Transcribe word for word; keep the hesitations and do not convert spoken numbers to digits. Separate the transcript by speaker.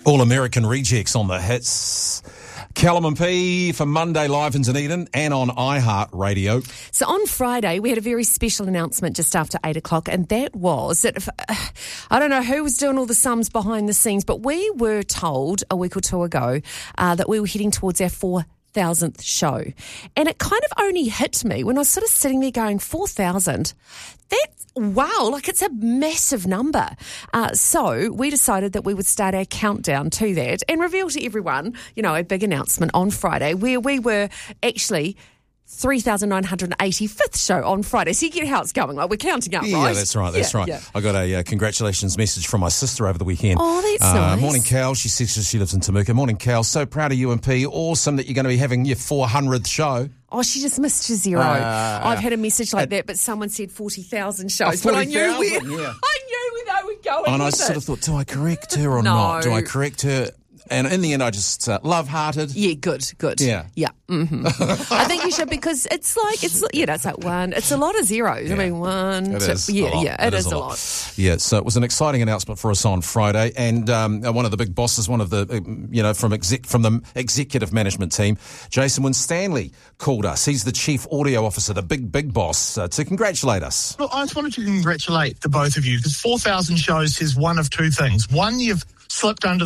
Speaker 1: All American Rejects on the hits. Callum and P for Monday live in Dunedin and on iHeartRadio.
Speaker 2: So on Friday, we had a very special announcement just after eight o'clock, and that was that, if, uh, I don't know who was doing all the sums behind the scenes, but we were told a week or two ago uh, that we were heading towards our four thousandth show. And it kind of only hit me when I was sort of sitting there going, four thousand? That's wow, like it's a massive number. Uh, so we decided that we would start our countdown to that and reveal to everyone, you know, a big announcement on Friday where we were actually three thousand nine hundred eighty-fifth show on Friday. So you get how it's going. Like we're counting up,
Speaker 1: yeah,
Speaker 2: right?
Speaker 1: Yeah, that's right. That's
Speaker 2: yeah,
Speaker 1: right.
Speaker 2: Yeah.
Speaker 1: I got a uh, congratulations message from my sister over the weekend.
Speaker 2: Oh, that's
Speaker 1: uh,
Speaker 2: nice.
Speaker 1: Morning, Cal. She says she lives in Temuka. Morning, Cal. So proud of you and P. Awesome that you're going to be having your four hundredth show.
Speaker 2: Oh, she just missed a zero.
Speaker 1: Uh,
Speaker 2: I've had a message like
Speaker 1: uh,
Speaker 2: that, but someone said forty thousand shows.
Speaker 1: Oh,
Speaker 2: but I knew where,
Speaker 1: yeah.
Speaker 2: I knew where they were going.
Speaker 1: And I
Speaker 2: with
Speaker 1: sort
Speaker 2: it.
Speaker 1: of thought, do I correct her or
Speaker 2: No.
Speaker 1: not? Do I correct her? And in the end, I just uh, love-hearted.
Speaker 2: Yeah, good, good.
Speaker 1: Yeah.
Speaker 2: Yeah. Mm-hmm. I think you should, because it's like, it's you know, it's like one, it's a lot of zeros.
Speaker 1: Yeah.
Speaker 2: I mean, one,
Speaker 1: It
Speaker 2: two,
Speaker 1: is
Speaker 2: yeah,
Speaker 1: a lot.
Speaker 2: yeah, it,
Speaker 1: It
Speaker 2: is,
Speaker 1: is
Speaker 2: a
Speaker 1: a
Speaker 2: lot.
Speaker 1: lot. Yeah, so it was an exciting announcement for us on Friday, and um, one of the big bosses, one of the, uh, you know, from exec, from the executive management team, Jason Winstanley, called us. He's the chief audio officer, the big, big boss, uh, to congratulate us.
Speaker 3: Look, I just wanted to congratulate the both of you, because four thousand shows is one of two things. One, you've slipped under